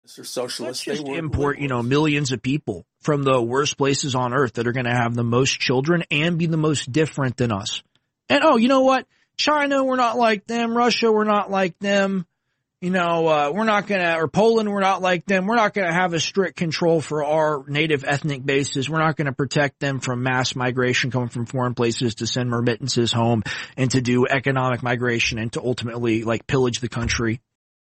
They're socialists. Let's just import, millions of people from the worst places on earth that are going to have the most children and be the most different than us. And, you know what? China, we're not like them. Russia, we're not like them. We're not going to, or Poland, we're not like them. We're not going to have a strict control for our native ethnic bases. We're not going to protect them from mass migration coming from foreign places to send remittances home and to do economic migration and to ultimately, pillage the country.